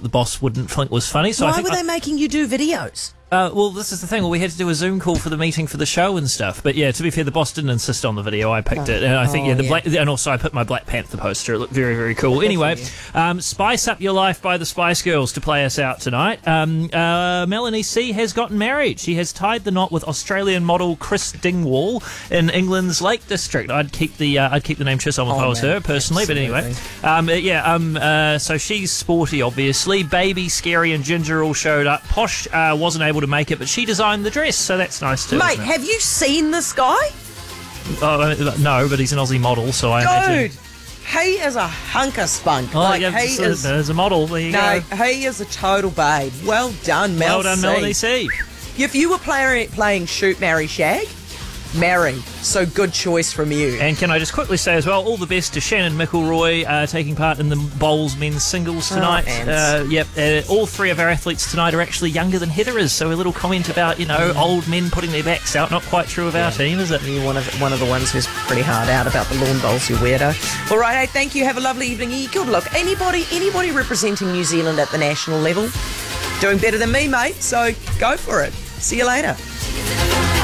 the boss wouldn't think was funny. So Why were they making you do videos? Well, this is the thing. Well, we had to do a Zoom call for the meeting for the show and stuff. But yeah, to be fair, the boss didn't insist on the video. I picked it, and I think and also I put my Black Panther poster. It looked very, very cool. Anyway, Spice Up Your Life by the Spice Girls to play us out tonight. Melanie C has gotten married. She has tied the knot with Australian model Chris Dingwall in England's Lake District. I'd keep the name Chisholm if I was her personally. Absolutely. But anyway, so she's sporty, obviously. Baby, Scary, and Ginger all showed up. Posh wasn't able to make it, but she designed the dress, so that's nice too. Mate, have you seen this guy? No, but he's an Aussie model, so I imagine. Dude, he is a hunk of spunk. There's a model. There you go. He is a total babe. Well done, Mel. Well done, Melanie C. If you were playing Shoot, Marry, Shag, marry. So good choice from you. And can I just quickly say as well, all the best to Shannon McElroy taking part in the bowls men's singles tonight. All three of our athletes tonight are actually younger than Heather is, so a little comment about, old men putting their backs out, not quite true of our team, is it? You're one of the ones who's pretty hard out about the lawn bowls, you weirdo. All right, hey, thank you. Have a lovely evening. Good luck. Anybody representing New Zealand at the national level? Doing better than me, mate, so go for it. See you later.